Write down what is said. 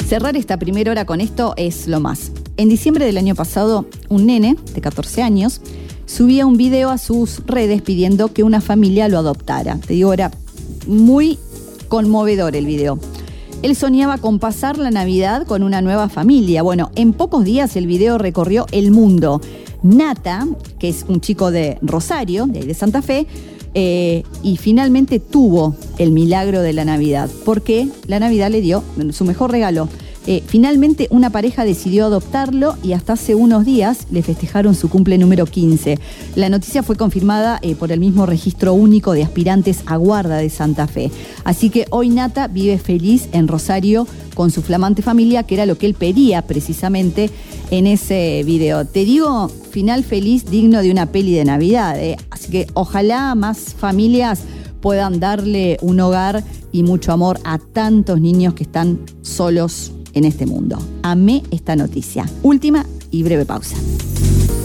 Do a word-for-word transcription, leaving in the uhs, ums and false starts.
Cerrar esta primera hora con esto es lo más. En diciembre del año pasado, un nene de catorce años subía un video a sus redes pidiendo que una familia lo adoptara. Te digo, era muy conmovedor el video. Él soñaba con pasar la Navidad con una nueva familia. Bueno, en pocos días el video recorrió el mundo. Nata, que es un chico de Rosario, de ahí de Santa Fe, eh, y finalmente tuvo el milagro de la Navidad, porque la Navidad le dio su mejor regalo. Eh, finalmente una pareja decidió adoptarlo y hasta hace unos días le festejaron su cumple número quince. La noticia fue confirmada eh, por el mismo registro único de aspirantes a guarda de Santa Fe. Así que hoy Nata vive feliz en Rosario con su flamante familia, que era lo que él pedía precisamente en ese video. Te digo, final feliz, digno de una peli de Navidad. Eh. Así que ojalá más familias puedan darle un hogar y mucho amor a tantos niños que están solos en este mundo. Amé esta noticia. Última y breve pausa.